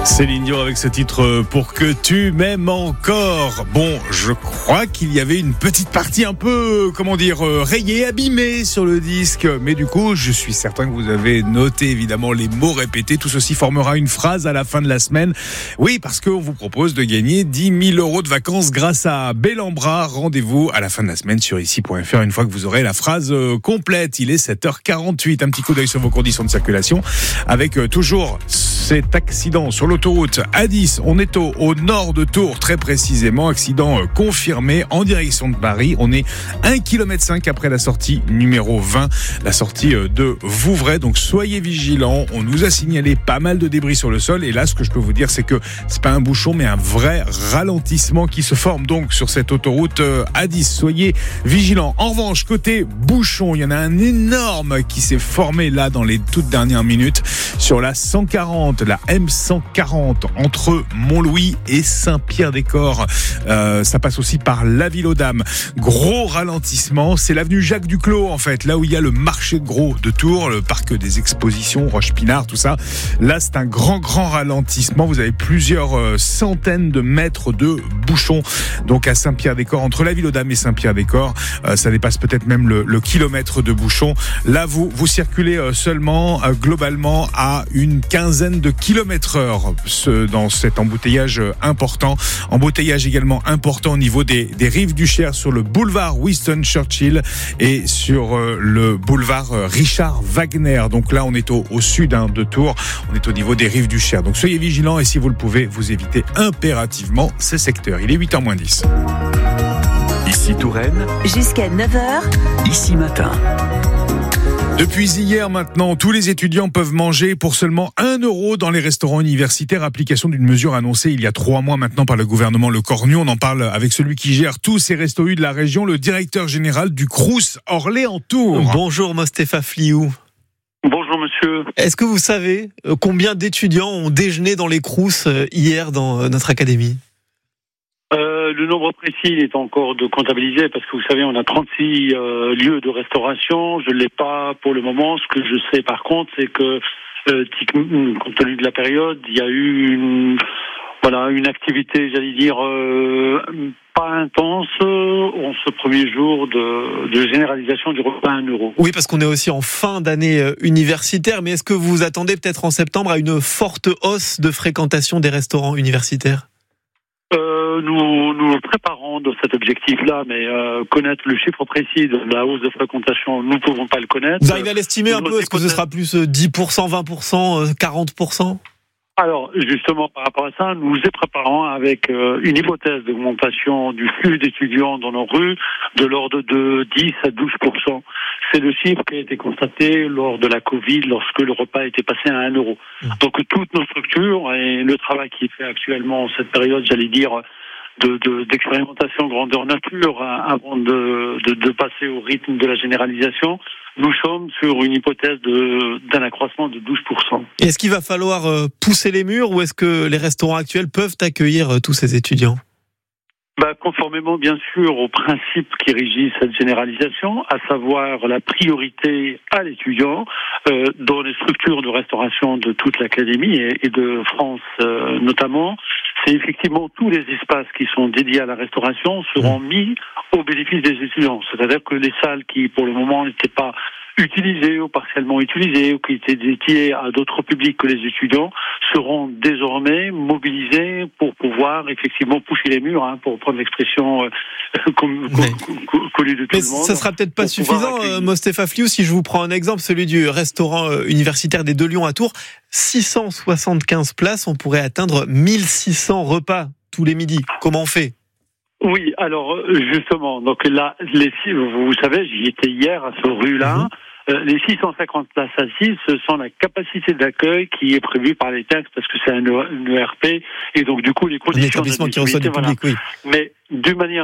Céline Dion avec ce titre Pour que tu m'aimes encore. Bon, je crois qu'il y avait une petite partie un peu, rayée, abîmée sur le disque. Mais du coup, je suis certain que vous avez noté évidemment les mots répétés. Tout ceci formera une phrase à la fin de la semaine. Oui, parce qu'on vous propose de gagner 10 000 € de vacances grâce à Bellambra. Rendez-vous à la fin de la semaine sur ici.fr une fois que vous aurez la phrase complète. Il est 7h48. Un petit coup d'œil sur vos conditions de circulation avec toujours cet accident sur l'autoroute A10. On est au nord de Tours, très précisément. Accident confirmé en direction de Paris. On est 1,5 km après la sortie numéro 20, la sortie de Vouvray. Donc soyez vigilants. On nous a signalé pas mal de débris sur le sol. Et là, ce que je peux vous dire, c'est que c'est pas un bouchon, mais un vrai ralentissement qui se forme donc sur cette autoroute A10. Soyez vigilants. En revanche, côté bouchon, il y en a un énorme qui s'est formé là dans les toutes dernières minutes sur la 140, la M140 entre Montlouis et Saint-Pierre-des-Corps. Ça passe aussi par la Ville aux Dames. Gros ralentissement, c'est l'avenue Jacques Duclos en fait, là où il y a le marché gros de Tours, le parc des expositions, Roche-Pinard, tout ça. Là, c'est un grand ralentissement. Vous avez plusieurs centaines de mètres de bouchons. Donc à Saint-Pierre-des-Corps, entre la Ville aux Dames et Saint-Pierre-des-Corps, ça dépasse peut-être même le kilomètre de bouchons. Là, vous circulez seulement globalement à une quinzaine de kilomètres heure dans cet embouteillage important. Embouteillage également important au niveau des rives du Cher sur le boulevard Winston Churchill et sur le boulevard Richard Wagner. Donc là, on est au sud de Tours. On est au niveau des rives du Cher. Donc soyez vigilants et si vous le pouvez, vous évitez impérativement ces secteurs. Il est 8h-10. Ici Touraine. Jusqu'à 9h. Ici Matin. Depuis hier maintenant, tous les étudiants peuvent manger pour seulement 1 € dans les restaurants universitaires. Application d'une mesure annoncée il y a 3 mois maintenant par le gouvernement Le Cornu. On en parle avec celui qui gère tous ces restos U de la région, le directeur général du Crous Orléans-Tours. Bonjour Mostefa Fliou. Bonjour monsieur. Est-ce que vous savez combien d'étudiants ont déjeuné dans les Crous hier dans notre académie ? Le nombre précis est encore de comptabiliser parce que vous savez, on a 36 lieux de restauration. Je ne l'ai pas pour le moment. Ce que je sais par contre, c'est que compte tenu de la période, il y a eu une activité, j'allais dire, pas intense en ce premier jour de généralisation du repas à 1 €. Oui, parce qu'on est aussi en fin d'année universitaire. Mais est-ce que vous vous attendez peut-être en septembre à une forte hausse de fréquentation des restaurants universitaires ? Nous préparons de cet objectif-là, mais connaître le chiffre précis de la hausse de fréquentation, nous ne pouvons pas le connaître. Vous arrivez à l'estimer un peu ? Est-ce que ce sera plus 10%, 20%, 40% ? Alors, justement, par rapport à ça, nous nous préparons avec une hypothèse d'augmentation du flux d'étudiants dans nos rues de l'ordre de 10 à 12%. C'est le chiffre qui a été constaté lors de la Covid, lorsque le repas était passé à 1 €. Donc, toutes nos structures et le travail qui est fait actuellement en cette période, j'allais dire, d'expérimentation grandeur nature avant de passer au rythme de la généralisation, nous sommes sur une hypothèse d'un accroissement de 12%. Est-ce qu'il va falloir pousser les murs ou est-ce que les restaurants actuels peuvent accueillir tous ces étudiants ? Conformément bien sûr aux principes qui régissent cette généralisation, à savoir la priorité à l'étudiant dans les structures de restauration de toute l'académie et de France notamment, c'est effectivement tous les espaces qui sont dédiés à la restauration seront mis au bénéfice des étudiants. C'est-à-dire que les salles qui pour le moment n'étaient pas utilisées ou partiellement utilisées ou qui étaient dédiées à d'autres publics que les étudiants seront désormais mobilisés pour pouvoir effectivement pousser les murs, pour prendre l'expression connue de tout le monde. Ça sera peut-être pas suffisant, Mostefa Fliou, si je vous prends un exemple, celui du restaurant universitaire des Deux Lions à Tours, 675 places, on pourrait atteindre 1600 repas tous les midis. Comment on fait ? Oui, alors justement, donc là, vous savez, j'y étais hier à ce rue-là. Les 650 places assises, ce sont la capacité d'accueil qui est prévue par les textes parce que c'est un ERP et donc du coup les conditions d'établissement qui reçoit du public, oui. Mais d'une manière